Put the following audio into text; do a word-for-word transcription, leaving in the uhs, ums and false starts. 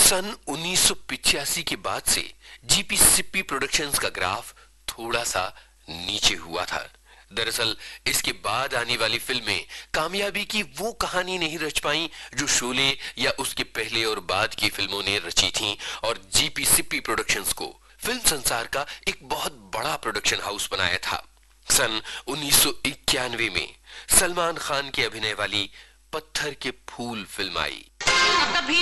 सन उन्नीस सौ पिचासी के बाद से जीपी सिप्पी प्रोडक्शंस का ग्राफ थोड़ा सा नीचे हुआ था। दरअसल इसके बाद आने वाली फिल्में कामयाबी की वो कहानी नहीं रच पाई जो शोले या उसके पहले और बाद की फिल्मों ने रची थीं, और जीपी सिप्पी प्रोडक्शंस को फिल्म संसार का एक बहुत बड़ा प्रोडक्शन हाउस बनाया था। सन उन्नीस सौ इक्यानवे में सलमान खान के अभिनय वाली पत्थर के फूल फिल्म आई।